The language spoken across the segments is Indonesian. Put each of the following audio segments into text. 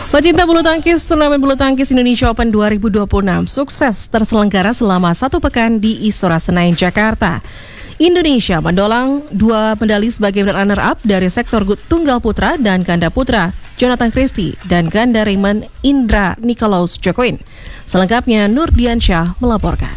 Pecinta bulu tangkis, turnamen bulu tangkis Indonesia Open 2026 sukses terselenggara selama 1 pekan di Istora Senayan, Jakarta. Indonesia mendolang 2 medali sebagai runner-up dari sektor tunggal putra dan ganda putra, Jonathan Christie dan ganda Raymond Indra Nikolaus Jokowi. Selengkapnya Nur Diansyah melaporkan.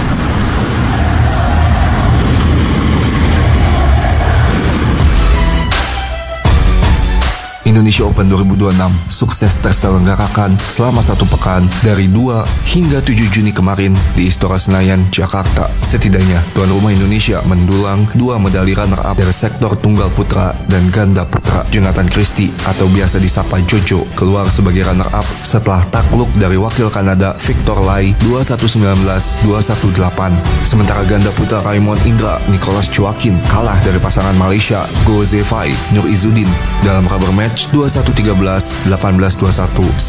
Indonesia Open 2026 sukses terselenggarakan selama 1 pekan dari 2 hingga 7 Juni kemarin di Istora Senayan, Jakarta. Setidaknya tuan rumah Indonesia mendulang 2 medali runner-up dari sektor tunggal putra dan ganda putra. Jonathan Christie atau biasa disapa Jojo keluar sebagai runner-up setelah takluk dari wakil Kanada Victor Lai 21-19-21-8. Sementara ganda putra Raymond Indra Nikolaus Jokowi kalah dari pasangan Malaysia Go Zefai Nur Izzuddin dalam rubber match 21-13, 18-21,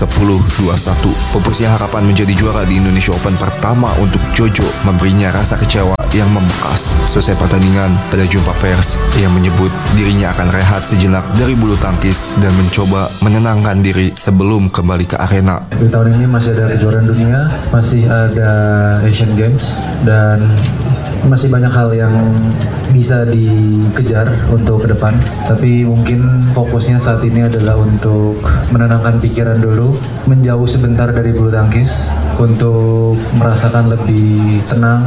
10-21. Pupusnya harapan menjadi juara di Indonesia Open pertama untuk Jojo memberinya rasa kecewa yang membekas. Selesai pertandingan, pada jumpa pers, ia menyebut dirinya akan rehat sejenak dari bulu tangkis dan mencoba menenangkan diri sebelum kembali ke arena. Di tahun ini masih ada kejuaraan dunia, masih ada Asian Games, dan masih banyak hal yang bisa dikejar untuk ke depan. Tapi mungkin fokusnya saat ini adalah untuk menenangkan pikiran dulu, menjauh sebentar dari bulu tangkis, untuk merasakan lebih tenang,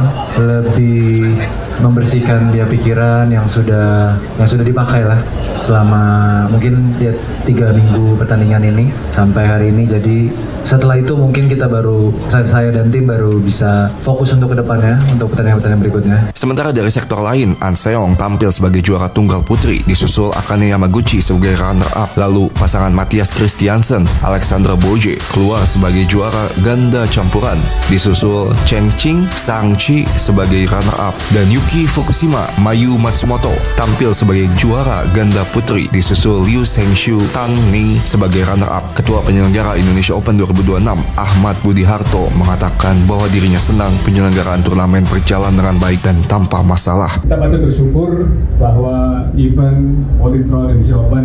lebih membersihkan dia pikiran yang sudah dipakai lah selama mungkin ya 3 minggu pertandingan ini sampai hari ini. Jadi setelah itu mungkin kita baru, saya dan tim baru bisa fokus untuk kedepannya, untuk pertandingan berikutnya. Sementara dari sektor lain, An Seong tampil sebagai juara tunggal putri, disusul Akane Yamaguchi sebagai runner-up. Lalu pasangan Matthias Christiansen, Alexandra Boje keluar sebagai juara ganda campuran, disusul Chen Qing Sang Chi sebagai runner-up, dan Yuki Fukushima Mayu Matsumoto tampil sebagai juara ganda putri, disusul Liu Sengshu Tang Ning sebagai runner-up. Ketua penyelenggara Indonesia Open 2026 Ahmad Budi Harto mengatakan bahwa dirinya senang penyelenggaraan turnamen berjalan dengan baik dan tanpa masalah. Kita patut bersyukur bahwa event All Pro Indonesia Open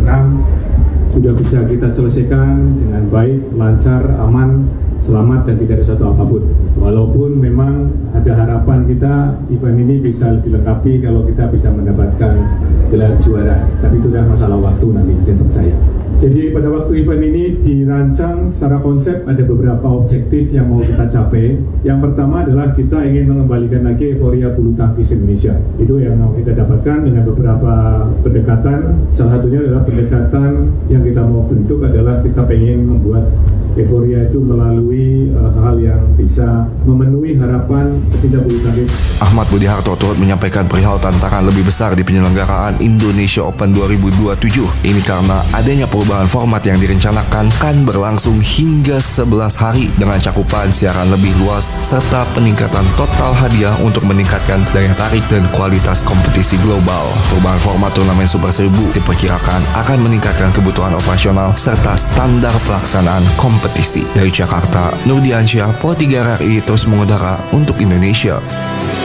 2026 sudah bisa kita selesaikan dengan baik, lancar, aman, selamat, dan tidak ada satu apapun. Walaupun memang ada harapan kita event ini bisa dilengkapi kalau kita bisa mendapatkan gelar juara, tapi itu sudah masalah waktu nanti, saya percaya. Jadi pada waktu event ini dirancang secara konsep ada beberapa objektif yang mau kita capai. Yang pertama adalah kita ingin mengembalikan lagi euforia bulu tangkis Indonesia. Itu yang mau kita dapatkan dengan beberapa pendekatan. Salah satunya adalah pendekatan yang kita mau bentuk adalah kita ingin membuat euforia itu melalui hal yang bisa memenuhi harapan pecinta bulu tangkis. Ahmad Budi Harto turut menyampaikan perihal tantangan lebih besar di penyelenggaraan Indonesia Open 2027. Ini karena adanya perubahan format yang direncanakan akan berlangsung hingga 11 hari dengan cakupan siaran lebih luas serta peningkatan total hadiah untuk meningkatkan daya tarik dan kualitas kompetisi global. Perubahan format turnamen Super 1000 diperkirakan akan meningkatkan kebutuhan operasional serta standar pelaksanaan kompetisi. Dari Jakarta, Nur Diansyah, Pro 3 RRI terus mengudara untuk Indonesia.